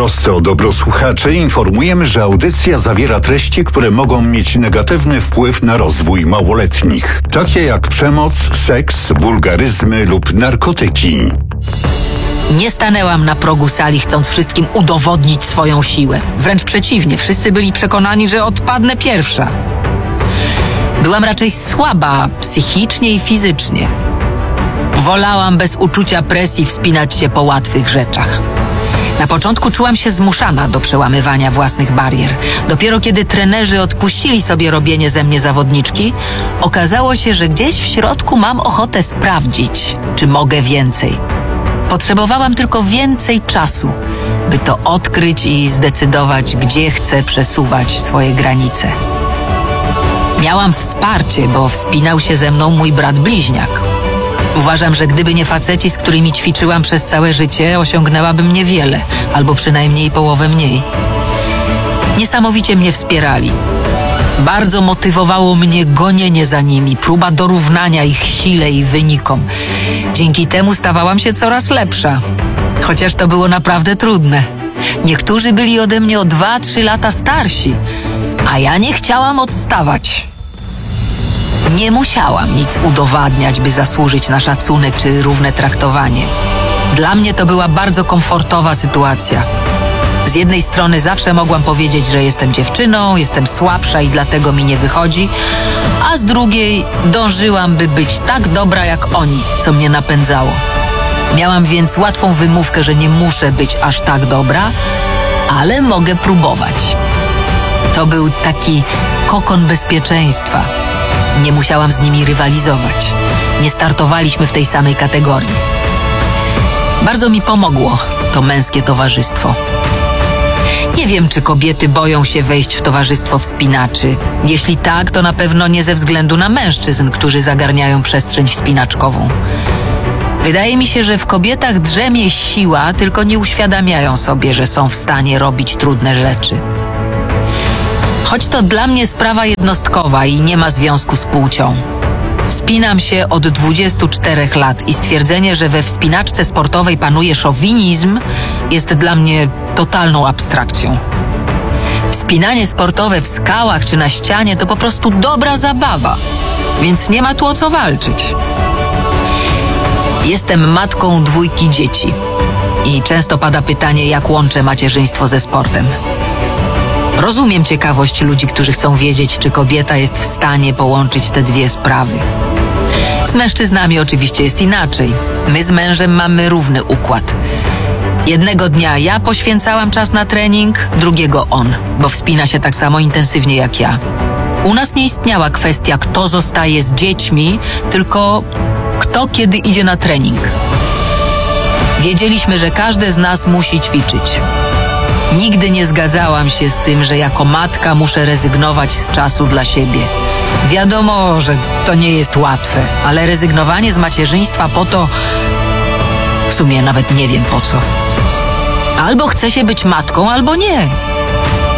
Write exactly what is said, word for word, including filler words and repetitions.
trosce o dobro słuchaczy informujemy, że audycja zawiera treści, które mogą mieć negatywny wpływ na rozwój małoletnich, takie jak przemoc, seks, wulgaryzmy lub narkotyki. Nie stanęłam na progu sali, chcąc wszystkim udowodnić swoją siłę. Wręcz przeciwnie, wszyscy byli przekonani, że odpadnę pierwsza. Byłam raczej słaba psychicznie i fizycznie. Wolałam bez uczucia presji wspinać się po łatwych rzeczach. Na początku czułam się zmuszana do przełamywania własnych barier. Dopiero kiedy trenerzy odpuścili sobie robienie ze mnie zawodniczki, okazało się, że gdzieś w środku mam ochotę sprawdzić, czy mogę więcej. Potrzebowałam tylko więcej czasu, by to odkryć i zdecydować, gdzie chcę przesuwać swoje granice. Miałam wsparcie, bo wspinał się ze mną mój brat bliźniak. Uważam, że gdyby nie faceci, z którymi ćwiczyłam przez całe życie, osiągnęłabym niewiele, albo przynajmniej połowę mniej. Niesamowicie mnie wspierali. Bardzo motywowało mnie gonienie za nimi, próba dorównania ich sile i wynikom. Dzięki temu stawałam się coraz lepsza, chociaż to było naprawdę trudne. Niektórzy byli ode mnie o dwa, trzy lata starsi, a ja nie chciałam odstawać. Nie musiałam nic udowadniać, by zasłużyć na szacunek czy równe traktowanie. Dla mnie to była bardzo komfortowa sytuacja. Z jednej strony zawsze mogłam powiedzieć, że jestem dziewczyną, jestem słabsza i dlatego mi nie wychodzi, a z drugiej dążyłam, by być tak dobra jak oni, co mnie napędzało. Miałam więc łatwą wymówkę, że nie muszę być aż tak dobra, ale mogę próbować. To był taki kokon bezpieczeństwa. Nie musiałam z nimi rywalizować. Nie startowaliśmy w tej samej kategorii. Bardzo mi pomogło to męskie towarzystwo. Nie wiem, czy kobiety boją się wejść w towarzystwo wspinaczy. Jeśli tak, to na pewno nie ze względu na mężczyzn, którzy zagarniają przestrzeń wspinaczkową. Wydaje mi się, że w kobietach drzemie siła, tylko nie uświadamiają sobie, że są w stanie robić trudne rzeczy. Choć to dla mnie sprawa jednostkowa i nie ma związku z płcią. Wspinam się od dwudziestu czterech lat i stwierdzenie, że we wspinaczce sportowej panuje szowinizm, jest dla mnie totalną abstrakcją. Wspinanie sportowe w skałach czy na ścianie to po prostu dobra zabawa, więc nie ma tu o co walczyć. Jestem matką dwójki dzieci i często pada pytanie, jak łączę macierzyństwo ze sportem. Rozumiem ciekawość ludzi, którzy chcą wiedzieć, czy kobieta jest w stanie połączyć te dwie sprawy. Z mężczyznami oczywiście jest inaczej. My z mężem mamy równy układ. Jednego dnia ja poświęcałam czas na trening, drugiego on, bo wspina się tak samo intensywnie jak ja. U nas nie istniała kwestia, kto zostaje z dziećmi, tylko kto kiedy idzie na trening. Wiedzieliśmy, że każdy z nas musi ćwiczyć. Nigdy nie zgadzałam się z tym, że jako matka muszę rezygnować z czasu dla siebie. Wiadomo, że to nie jest łatwe, ale rezygnowanie z macierzyństwa po to... W sumie nawet nie wiem po co. Albo chce się być matką, albo nie.